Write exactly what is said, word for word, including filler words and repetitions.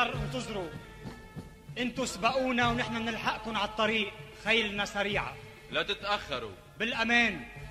تتأخر انتظروا. انتوا سبقونا ونحن بنلحقكم على الطريق، خيلنا سريعة. لا تتأخروا. بالأمان.